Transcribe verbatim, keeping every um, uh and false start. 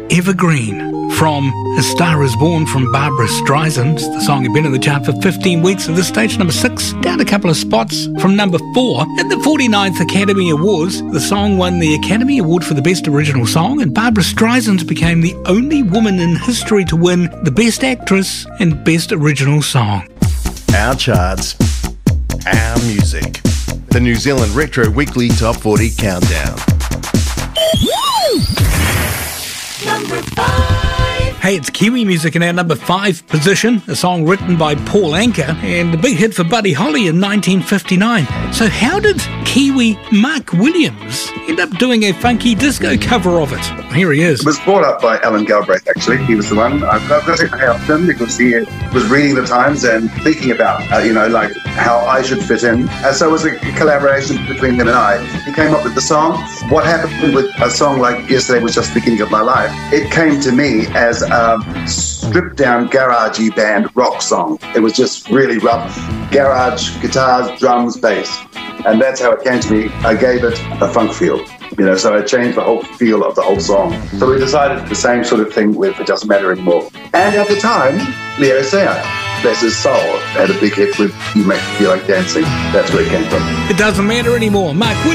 Evergreen from A Star Is Born from Barbra Streisand. The song had been in the chart for fifteen weeks, at this stage number six, down a couple of spots from number four. At the forty-ninth Academy Awards, the song won the Academy Award for the Best Original Song, and Barbra Streisand became the only woman in history to win the Best Actress and Best Original Song. Our charts, our music. The New Zealand Retro Weekly Top forty Countdown. Number five. Hey, it's Kiwi music in our number five position, a song written by Paul Anka and a big hit for Buddy Holly in nineteen fifty-nine. So how did Kiwi Mark Williams end up doing a funky disco cover of it? Here he is. It was brought up by Alan Galbraith, actually. He was the one. I've got to help him because he was reading the Times and thinking about, uh, you know, like how I should fit in. And so it was a collaboration between him and I. He came up with the song. What happened with a song like Yesterday Was Just the Beginning of My Life, it came to me as a stripped-down garagey band rock song. It was just really rough. Garage, guitars, drums, bass. And that's how it came to me. I gave it a funk feel. You know, so I changed the whole feel of the whole song. So we decided the same sort of thing with It Doesn't Matter Anymore. And at the time, Leo Sayer, bless his soul, had a big hit with You Make Me Feel Like Dancing. That's where it came from. It Doesn't Matter Anymore. Mark Williams.